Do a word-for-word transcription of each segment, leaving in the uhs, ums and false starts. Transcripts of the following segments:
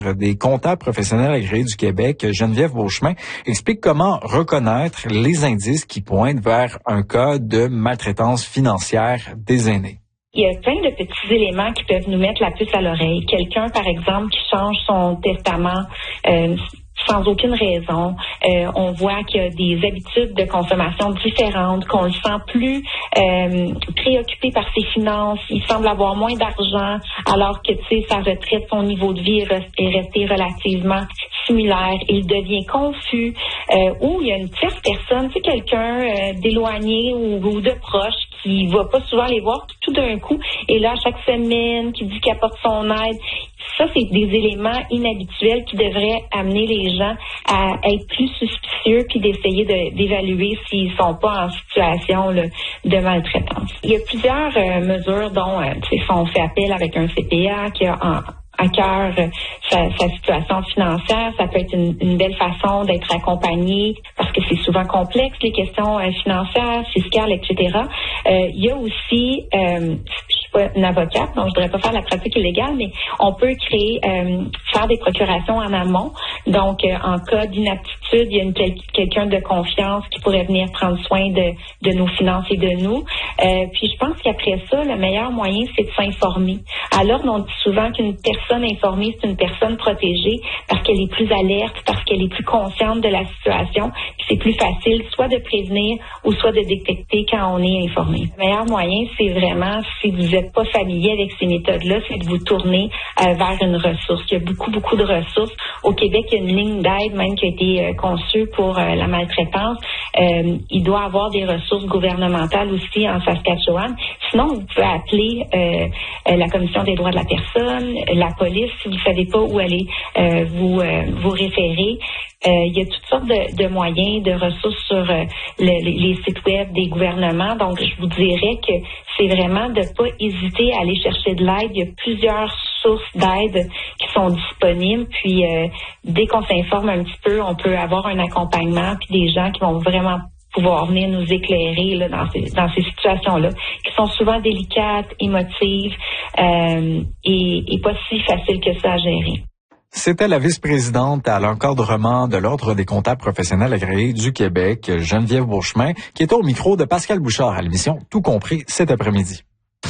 des comptables professionnels agréés du Québec, Geneviève Beauchemin, explique comment reconnaître les indices qui pointent vers un cas de maltraitance financière des aînés. Il y a plein de petits éléments qui peuvent nous mettre la puce à l'oreille. Quelqu'un, par exemple, qui change son testament euh, sans aucune raison. Euh, on voit qu'il y a des habitudes de consommation différentes, qu'on le sent plus euh, préoccupé par ses finances. Il semble avoir moins d'argent, alors que, tu sais, sa retraite, son niveau de vie est resté relativement similaire. Il devient confus. Euh, ou il y a une tierce personne, tu sais, quelqu'un euh, d'éloigné ou, ou de proche qui va pas souvent les voir, qui tout d'un coup est là chaque semaine, qui dit qu'il apporte son aide. Ça, c'est des éléments inhabituels qui devraient amener les gens à être plus suspicieux puis d'essayer de, d'évaluer s'ils sont pas en situation là, de maltraitance. Il y a plusieurs euh, mesures dont euh, on fait appel avec un C P A qui a en à cœur euh, sa, sa situation financière. Ça peut être une, une belle façon d'être accompagné parce que c'est souvent complexe, les questions euh, financières, fiscales, et cetera. Euh, il y a aussi, euh, je suis pas une avocate, donc je voudrais pas faire la pratique illégale, mais on peut créer, euh, faire des procurations en amont. Donc, euh, en cas d'inaptitude, il y a une, quel, quelqu'un de confiance qui pourrait venir prendre soin de, de nos finances et de nous. Euh, puis, je pense qu'après ça, le meilleur moyen, c'est de s'informer. Alors, on dit souvent qu'une personne informée, c'est une personne protégée parce qu'elle est plus alerte, parce qu'elle est plus consciente de la situation. Puis, c'est plus facile soit de prévenir ou soit de détecter quand on est informé. Le meilleur moyen, c'est vraiment, si vous n'êtes pas familier avec ces méthodes-là, c'est de vous tourner euh, vers une ressource. Il y a beaucoup, beaucoup de ressources. Au Québec, il y a une ligne d'aide même qui a été euh, conçue pour euh, la maltraitance. Euh, il doit y avoir des ressources gouvernementales aussi en Saskatchewan. Sinon, vous pouvez appeler euh, euh, la Commission des droits de la personne, la police, si vous ne savez pas où aller euh, vous, euh, vous référer. Euh, il y a toutes sortes de, de moyens, de ressources sur euh, le, les sites web des gouvernements. Donc, je vous dirais que c'est vraiment de ne pas hésiter à aller chercher de l'aide. Il y a plusieurs sources d'aide qui sont disponibles. Puis, euh, dès qu'on s'informe un petit peu, on peut avoir un accompagnement puis des gens qui vont vraiment pouvoir venir nous éclairer là, dans ces, dans ces situations-là, qui sont souvent délicates, émotives euh, et, et pas si faciles que ça à gérer. C'était la vice-présidente à l'encadrement de l'Ordre des comptables professionnels agréés du Québec, Geneviève Beauchemin, qui était au micro de Pascal Bouchard à l'émission Tout compris cet après-midi.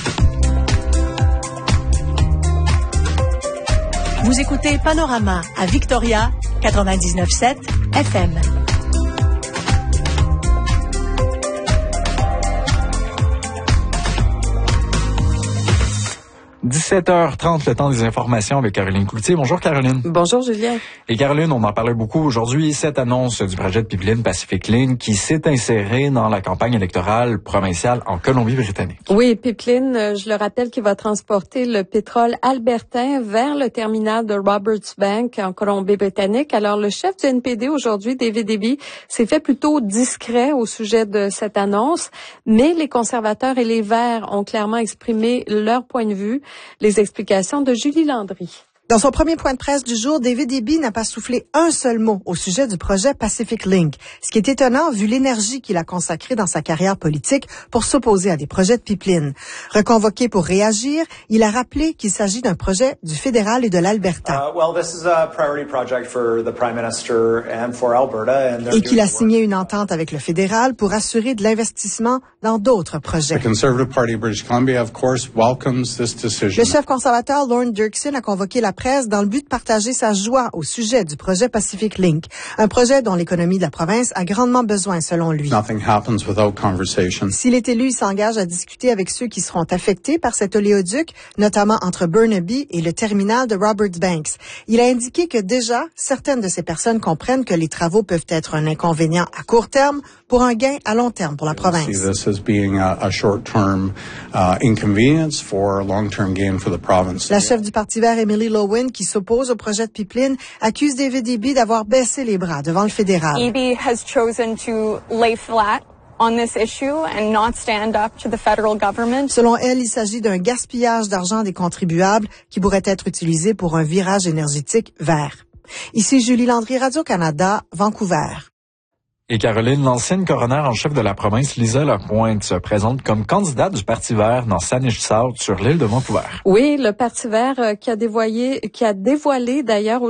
Vous écoutez Panorama à Victoria, quatre-vingt-dix-neuf virgule sept F M. dix-sept heures trente, le temps des informations avec Caroline Cloutier. Bonjour Caroline. Bonjour Julien. Et Caroline, on en parlait beaucoup aujourd'hui, cette annonce du projet de pipeline Pacific Link qui s'est inséré dans la campagne électorale provinciale en Colombie-Britannique. Oui, pipeline, je le rappelle, qui va transporter le pétrole albertain vers le terminal de Roberts Bank en Colombie-Britannique. Alors, le chef du N P D aujourd'hui, David Eby, s'est fait plutôt discret au sujet de cette annonce, mais les conservateurs et les Verts ont clairement exprimé leur point de vue. Les explications de Julie Landry. Dans son premier point de presse du jour, David Eby n'a pas soufflé un seul mot au sujet du projet Pacific Link, ce qui est étonnant vu l'énergie qu'il a consacrée dans sa carrière politique pour s'opposer à des projets de pipeline. Reconvoqué pour réagir, il a rappelé qu'il s'agit d'un projet du fédéral et de l'Alberta. Uh, well, this is a priority project for the Prime Minister and for Alberta, and et qu'il a signé une entente avec le fédéral pour assurer de l'investissement dans d'autres projets. The Conservative Party of British Columbia, of course, welcomes this decision. Le chef conservateur Lorne Dirksen a convoqué la presse dans le but de partager sa joie au sujet du projet Pacific Link, un projet dont l'économie de la province a grandement besoin selon lui. Nothing happens without conversation. S'il est élu, il s'engage à discuter avec ceux qui seront affectés par cet oléoduc, notamment entre Burnaby et le terminal de Roberts Banks. Il a indiqué que déjà, certaines de ces personnes comprennent que les travaux peuvent être un inconvénient à court terme pour un gain à long terme pour la province. This as being a, a short-term uh, inconvenience for a long-term gain for the province. La chef du Parti vert, Emily Lowen, qui s'oppose au projet de pipeline, accuse David Eby d'avoir baissé les bras devant le fédéral. Eby has chosen to lay flat on this issue and not stand up to the federal government. Selon elle, il s'agit d'un gaspillage d'argent des contribuables qui pourrait être utilisé pour un virage énergétique vert. Ici Julie Landry, Radio-Canada, Vancouver. Et Caroline, l'ancienne coroner en chef de la province, Lisa Lapointe, se présente comme candidate du Parti vert dans Saanich South sur l'île de Vancouver. Oui, le Parti vert euh, qui a dévoilé, qui a dévoilé d'ailleurs